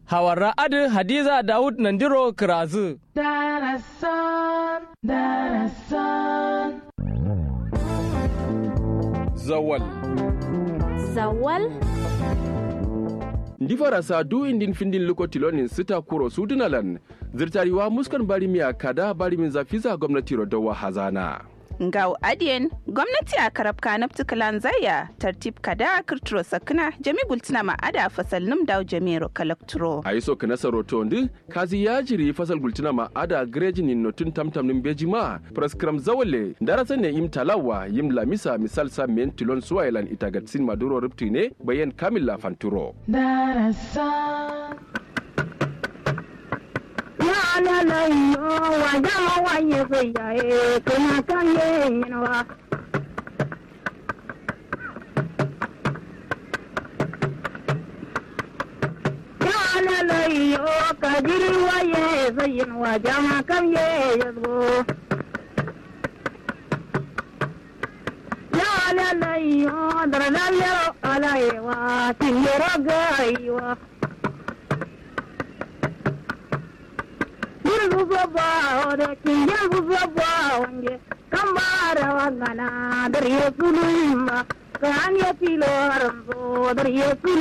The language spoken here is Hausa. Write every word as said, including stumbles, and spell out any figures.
Hawarra adu Hadiza Daud Nandiro Kirazu. Darasan, darasan. Zawal. Zawal. Ndifara sa du indin findin luko tilonin sita kuro sudunalan. Zirtariwa muskan bari miya kada bari min zafiza gwamnati rodawa hazana. Ngau adiyen gwamnati a karab kanab tukalan zaya tartib kada kirturo sakna jami gultina ma ada fasal num daw jamiro kalakturo ayi so kana saroto ndi kazi ya jiri fasal gultina ma ada grejin notun tamtam nim bejima praskram zawale darasan ne im talawa yim lamisa misal sa men tilon suwailan itagatsin maduro ruptine bayan kamilla fanturo Darasan. La la la yo wa jama wa ye ya e kana kan ye no wa La la la yo ka jiri wa ye ya wa jama kan ye yo La la la yo dara la yo ala ye wa tinero ga yo Baba, the king of Baba, Kambara Wagana, the Yesulima, Kanya Pilo, the Yesul.